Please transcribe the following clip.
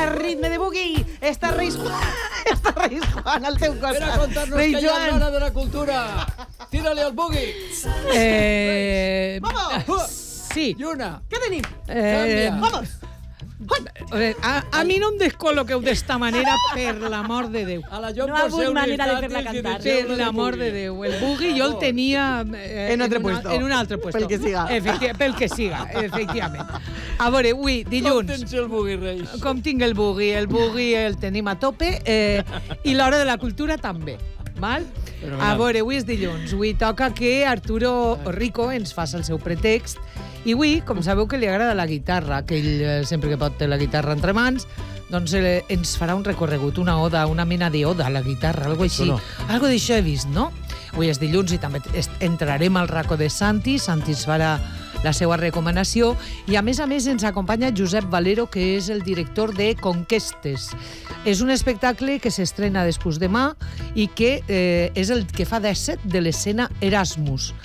a ritme de bugui. Està Reis Juan al teu costat. Ven a contar-nos que hi ha l'hora de la cultura. Tira-li el bugui. Vamos. Sí. I una. Què tenim? Canvia. Vamos. A mi no em descol·loqueu d'esta manera, per l'amor de Déu. A la John No ha hagut poseu manera de gratis fer-la i cantar. deixeu-la Per l'amor de Déu. El bugui jo el tenia En un altre puesto. En un altre puesto. Pel que siga. Pel que siga, efectivament. A veure, avui, Com dilluns, tens el bugui, Reis? com tinc el bugui el tenim a tope i l'hora de la cultura també. Val? A veure, avui és dilluns. Avui toca que Arturo Rico ens faci el seu pretext. I avui, com sabeu que li agrada la guitarra, que ell sempre que pot té la guitarra entre mans, doncs ens farà un recorregut, una oda, una mena d'oda a la guitarra, algo així. Algo d'això he vist, no? Avui és dilluns i també entrarem al racó de Santi. Santi ens farà la seva recomanació i a més ens acompanya Josep Valero, que és el director de Conquestes. És un espectacle que s'estrena després demà i que és el que fa d'asset de l'escena Erasmus.